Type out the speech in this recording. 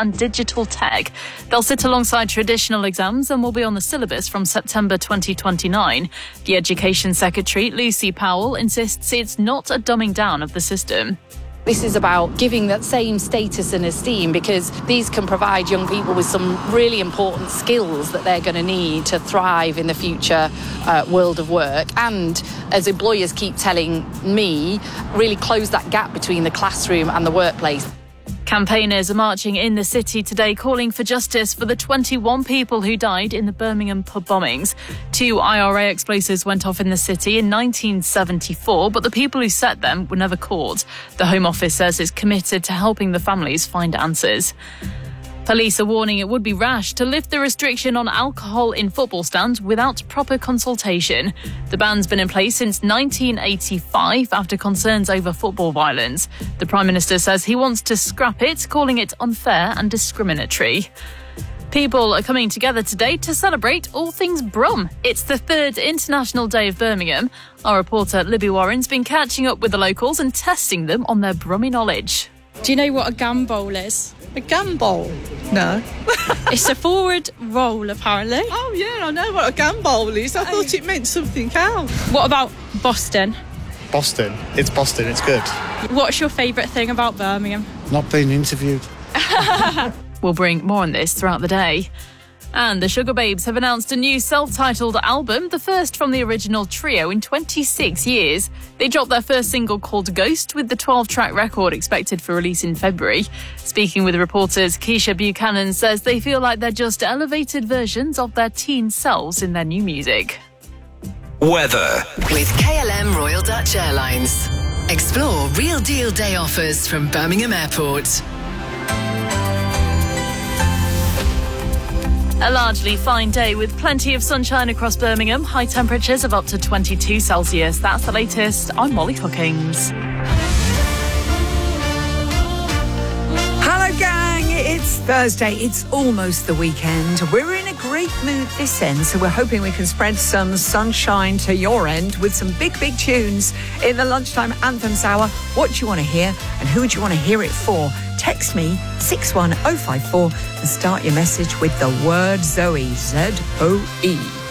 and digital tech. They'll sit alongside traditional exams and will be on the syllabus from September 2029. The Education Secretary, Lucy Powell, insists it's not a dumbing down of the system. This is about giving that same status and esteem, because these can provide young people with some really important skills that they're going to need to thrive in the future world of work. And as employers keep telling me, really close that gap between the classroom and the workplace. Campaigners are marching in the city today calling for justice for the 21 people who died in the Birmingham pub bombings. 2 IRA explosives went off in the city in 1974, but the people who set them were never caught. The Home Office says it's committed to helping the families find answers. Police are warning it would be rash to lift the restriction on alcohol in football stands without proper consultation. The ban's been in place since 1985 after concerns over football violence. The Prime Minister says he wants to scrap it, calling it unfair and discriminatory. People are coming together today to celebrate all things Brum. It's the 3rd International Day of Birmingham. Our reporter Libby Warren's been catching up with the locals and testing them on their Brummy knowledge. Do you know what a gambol is? A gambol? No. It's a forward roll, apparently. Oh, yeah, I know what a gambol is. I thought it meant something else. What about Boston? Boston. It's Boston. It's good. What's your favourite thing about Birmingham? Not being interviewed. We'll bring more on this throughout the day. And the Sugar Babes have announced a new self-titled album, the first from the original trio in 26 years. They dropped their first single called Ghost, with the 12-track record expected for release in February. Speaking with reporters, Keisha Buchanan says they feel like they're just elevated versions of their teen selves in their new music. Weather. With KLM Royal Dutch Airlines. Explore real deal day offers from Birmingham Airport. A largely fine day with plenty of sunshine across Birmingham. High temperatures of up to 22 Celsius. That's the latest. I'm Molly Hookings. Hello, gang. It's Thursday. It's almost the weekend. We're in a great mood this end, so we're hoping we can spread some sunshine to your end with some big, big tunes in the lunchtime anthems hour. What do you want to hear, and who do you want to hear it for? Text me 61054 and start your message with the word Zoe, Z-O-E.